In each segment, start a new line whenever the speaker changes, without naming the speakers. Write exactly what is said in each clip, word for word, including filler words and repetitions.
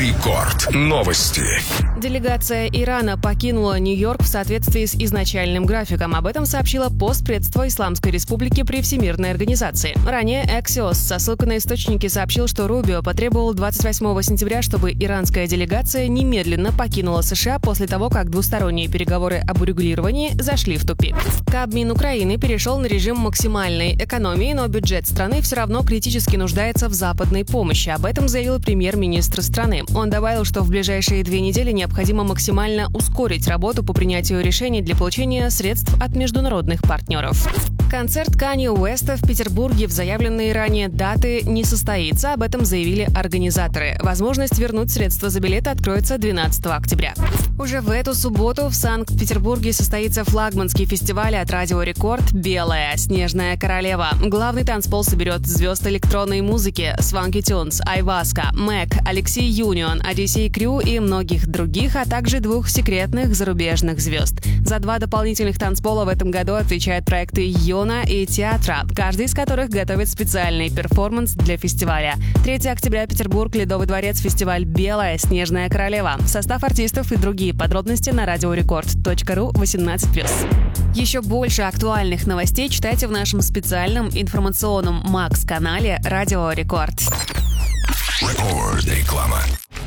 Рекорд. Новости.
Делегация Ирана покинула Нью-Йорк в соответствии с изначальным графиком. Об этом сообщила постпредство Исламской Республики при Всемирной организации. Ранее Axios со ссылкой на источники сообщил, что Рубио потребовал двадцать восьмого сентября, чтобы иранская делегация немедленно покинула США после того, как двусторонние переговоры об урегулировании зашли в тупик. Кабмин Украины перешел на режим максимальной экономии, но бюджет страны все равно критически нуждается в западной помощи. Об этом заявил премьер-министр страны. Он добавил, что в ближайшие две недели необходимо максимально ускорить работу по принятию решений для получения средств от международных партнеров. Концерт Канье Уэста в Петербурге в заявленные ранее даты не состоится, об этом заявили организаторы. Возможность вернуть средства за билеты откроется двенадцатого октября. Уже в эту субботу в Санкт-Петербурге состоится флагманский фестиваль от Радио Рекорд «Белая снежная королева». Главный танцпол соберет звезд электронной музыки Swanky Tunes, Айваска, Мэг, Алексей Юнион, Одиссей Крю и многих других, а также двух секретных зарубежных звезд. За два дополнительных танцпола в этом году отвечают проекты Йона и Театра, каждый из которых готовит специальный перформанс для фестиваля. третьего октября Петербург, Ледовый дворец, фестиваль «Белая снежная королева». Состав артистов и другие подробности на радиорекорд точка ру восемнадцать плюс. Еще больше актуальных новостей читайте в нашем специальном информационном Макс-канале «Радио Рекорд».
Рекорд. Реклама.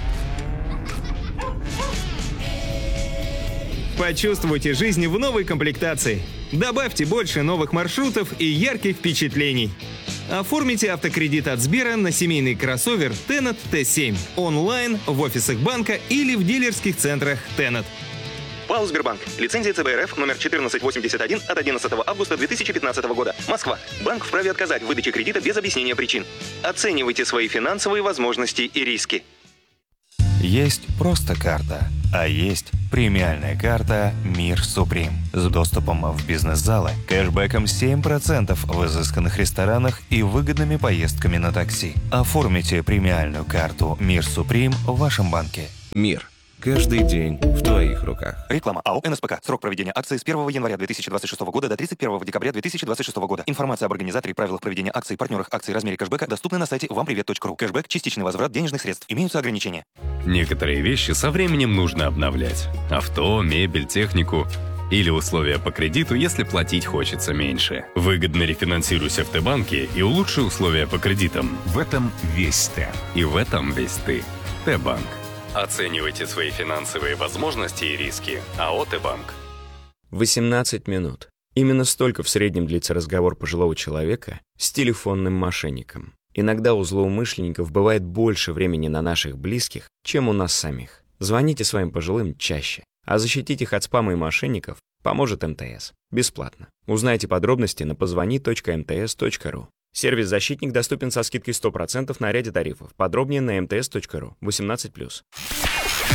Почувствуйте жизнь в новой комплектации. Добавьте больше новых маршрутов и ярких впечатлений. Оформите автокредит от Сбера на семейный кроссовер Tenet Т семь онлайн, в офисах банка или в дилерских центрах Tenet.
ПАО «Сбербанк». Лицензия ЦБ РФ номер четырнадцать восемьдесят один от одиннадцатого августа две тысячи пятнадцатого года. Москва. Банк вправе отказать в выдаче кредита без объяснения причин. Оценивайте свои финансовые возможности и риски.
Есть просто карта, а есть премиальная карта «Мир Суприм» с доступом в бизнес-залы, кэшбэком семь процентов в изысканных ресторанах и выгодными поездками на такси. Оформите премиальную карту «Мир Суприм» в вашем банке.
Мир. Каждый день в твоих руках.
Реклама. АО «эн эс пэ ка». Срок проведения акции с первого января две тысячи двадцать шестого года до тридцать первого декабря две тысячи двадцать шестого года. Информация об организаторе, правилах проведения акций, партнерах акций, размере кэшбэка доступны на сайте вам привет точка ру. Кэшбэк – частичный возврат денежных средств. Имеются ограничения.
Некоторые вещи со временем нужно обновлять. Авто, мебель, технику. Или условия по кредиту, если платить хочется меньше. Выгодно рефинансируйся в Т-банке и улучши условия по кредитам.
В этом весь Т.
И в этом весь ты. Т-банк. Оценивайте свои финансовые возможности и риски. АО «Т-банк».
восемнадцать минут. Именно столько в среднем длится разговор пожилого человека с телефонным мошенником. Иногда у злоумышленников бывает больше времени на наших близких, чем у нас самих. Звоните своим пожилым чаще. А защитить их от спама и мошенников поможет эм тэ эс. Бесплатно. Узнайте подробности на позвони точка эм тэ эс точка ру. Сервис «Защитник» доступен со скидкой сто процентов на ряде тарифов. Подробнее на эм тэ эс точка ру. восемнадцать плюс.